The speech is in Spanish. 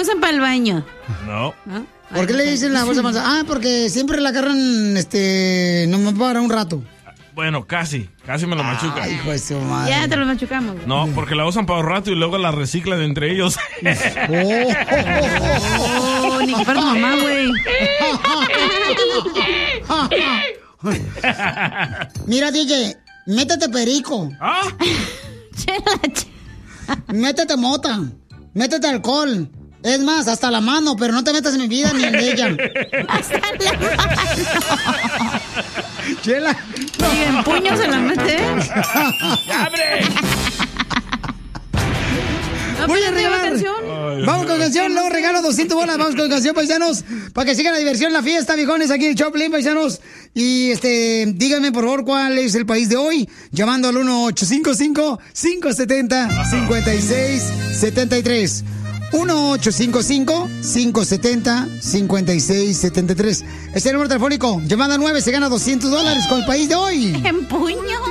usan para el baño. No. ¿No? ¿Por qué le dicen la bolsa falsa? Ah, porque siempre la agarran, nomás para un rato. Bueno, casi me lo machucan. Ay, hijo de su madre. Ya te lo machucamos. Güey. No, porque la usan para un rato y luego la reciclan entre ellos. Oh, ni que fuera tu mamá, güey. Mira, DJ, métete perico. ¿Ah? Métete mota. Métete alcohol. Es más, hasta la mano, pero no te metas en mi vida ni en ella. Hasta la mano. Chela. ¿Y en puño se la mete? ¡Ya, abre! Voy a regalar. Canción. Vamos con canción, luego regalo 200 bolas. Vamos con canción, paisanos, para que siga la diversión en la fiesta, viejones, aquí en Choplin, paisanos. Y díganme, por favor, cuál es el país de hoy, llamando al 1-855-570-5673. 1-855-570-5673. Este es el número telefónico. Llamada 9 se gana $200 con el país de hoy. En puño.